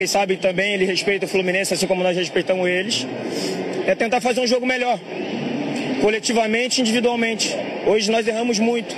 Eles sabem também, ele respeita o Fluminense, assim como nós respeitamos eles. É tentar fazer um jogo melhor, coletivamente e individualmente. Hoje nós erramos muito.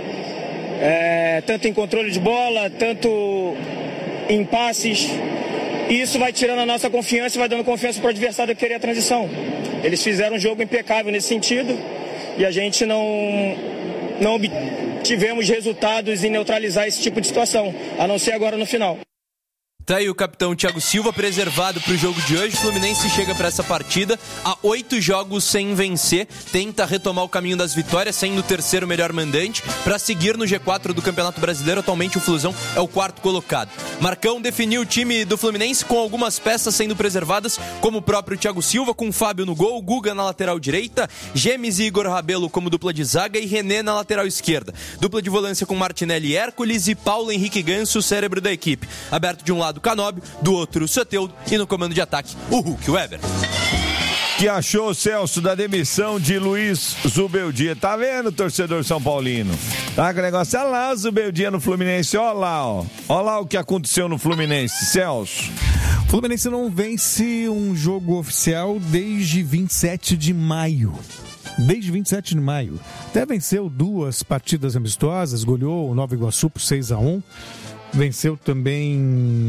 Tanto em controle de bola, tanto em passes. E isso vai tirando a nossa confiança e vai dando confiança para o adversário querer a transição. Eles fizeram um jogo impecável nesse sentido e a gente não obtivemos resultados em neutralizar esse tipo de situação, a não ser agora no final. Tá aí o capitão Thiago Silva preservado para o jogo de hoje. O Fluminense chega para essa partida a 8 jogos sem vencer, tenta retomar o caminho das vitórias, sendo o terceiro melhor mandante, para seguir no G4 do Campeonato Brasileiro. Atualmente o Flusão é o quarto colocado. Marcão definiu o time do Fluminense com algumas peças sendo preservadas, como o próprio Thiago Silva, com Fábio no gol, Guga na lateral direita, Gemes e Igor Rabelo como dupla de zaga e René na lateral esquerda. Dupla de volância com Martinelli e Hércules e Paulo Henrique Ganso, o cérebro da equipe. Aberto de um lado Canóbio, do outro o Soteldo e no comando de ataque o Hulk Weber. Que achou, Celso, da demissão de Luiz Zubeldia? Tá vendo, torcedor São Paulino? Tá com o negócio? Olha lá o Zubeldia no Fluminense, olha lá, ó. Olha lá o que aconteceu no Fluminense, Celso. O Fluminense não vence um jogo oficial desde 27 de maio. Desde 27 de maio. Até venceu 2 partidas amistosas, goleou o Nova Iguaçu por 6-1. Venceu também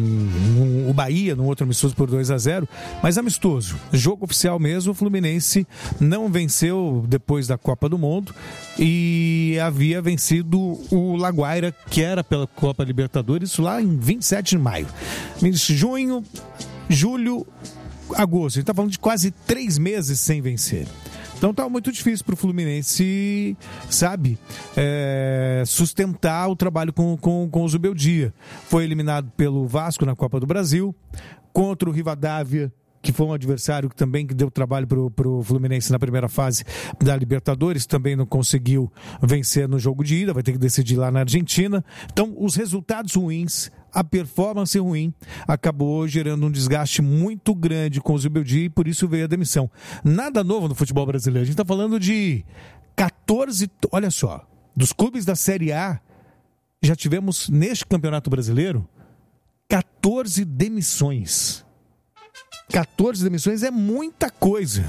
o Bahia, no outro amistoso por 2-0, mas amistoso. Jogo oficial mesmo, o Fluminense não venceu depois da Copa do Mundo e havia vencido o Laguaira, que era pela Copa Libertadores, isso lá em 27 de maio. Junho, julho, agosto. A gente está falando de quase 3 meses sem vencer. Então tá muito difícil pro Fluminense, sabe, sustentar o trabalho com o Zubeldia. Foi eliminado pelo Vasco na Copa do Brasil, contra o Rivadavia, que foi um adversário que também deu trabalho pro Fluminense na primeira fase da Libertadores, também não conseguiu vencer no jogo de ida, vai ter que decidir lá na Argentina. Então, os resultados ruins, a performance ruim, acabou gerando um desgaste muito grande com o Zubeldia e por isso veio a demissão. Nada novo no futebol brasileiro, a gente está falando de 14, olha só, dos clubes da Série A, já tivemos neste Campeonato Brasileiro 14 demissões. 14 demissões é muita coisa,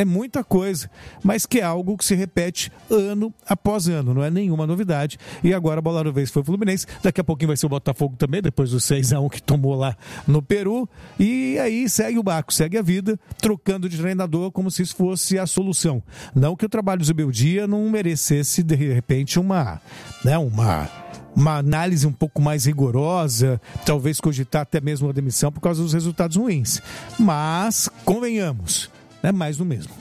mas que é algo que se repete ano após ano, não é nenhuma novidade. E agora a bola da vez foi o Fluminense, daqui a pouquinho vai ser o Botafogo também, depois do 6-1 que tomou lá no Peru, e aí segue o barco, segue a vida, trocando de treinador como se isso fosse a solução. Não que o trabalho do Zubeldia não merecesse, de repente, uma análise um pouco mais rigorosa, talvez cogitar até mesmo a demissão por causa dos resultados ruins. Mas, convenhamos, é mais do mesmo.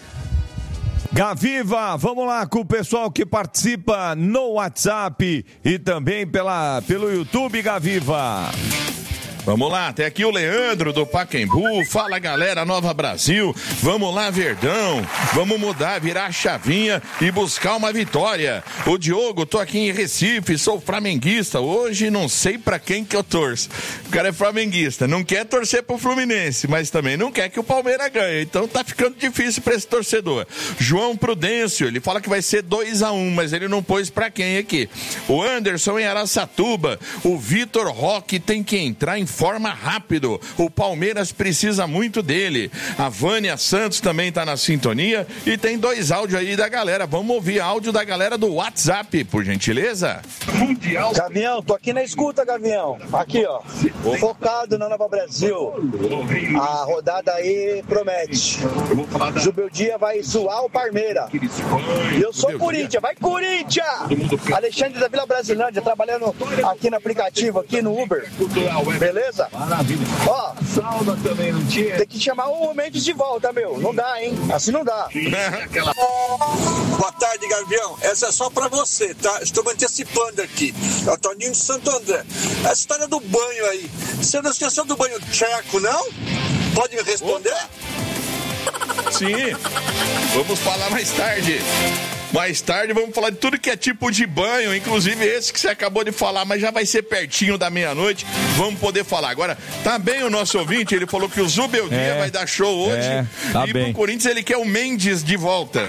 Gaviva, vamos lá com o pessoal que participa no WhatsApp e também pelo YouTube, Gaviva. Vamos lá, tem aqui o Leandro do Pacaembu. Fala, galera, Nova Brasil. Vamos lá, Verdão. Vamos mudar, virar a chavinha e buscar uma vitória. O Diogo, tô aqui em Recife, sou flamenguista. Hoje não sei pra quem que eu torço. O cara é flamenguista, não quer torcer pro Fluminense, mas também não quer que o Palmeiras ganhe. Então tá ficando difícil pra esse torcedor. João Prudêncio, ele fala que vai ser 2-1, mas ele não pôs pra quem aqui. O Anderson em Araçatuba. O Vitor Roque tem que entrar em forma rápido, o Palmeiras precisa muito dele. A Vânia Santos também tá na sintonia e tem 2 áudios aí da galera. Vamos ouvir áudio da galera do WhatsApp, por gentileza. Gavião, tô aqui na escuta, Gavião. Aqui, ó, focado na Nova Brasil. A rodada aí promete. Zubeldia vai zoar o Palmeiras. Eu sou Corinthians, vai Corinthians! Alexandre da Vila Brasilândia, trabalhando aqui no aplicativo, aqui no Uber. Beleza? Maravilha. Ó, sauna também não tinha. Tem que chamar o Mendes de volta, meu. Não dá, hein? Assim não dá. Boa tarde, Gavião. Essa é só pra você, tá? Estou me antecipando aqui. É o Toninho de Santo André. A história do banho aí. Você não esqueceu do banho tcheco, não? Pode me responder? Opa. Sim. Vamos falar mais tarde. Mais tarde vamos falar de tudo que é tipo de banho, inclusive esse que você acabou de falar, mas já vai ser pertinho da meia-noite, vamos poder falar. Agora, tá bem o nosso ouvinte, ele falou que o Zubeldia vai dar show hoje, tá e bem. pro Corinthians ele quer o Mendes de volta.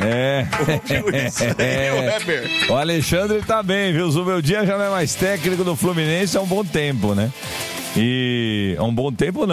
O Alexandre tá bem, viu? O Zubeldia já não é mais técnico do Fluminense há um bom tempo, né? E há um bom tempo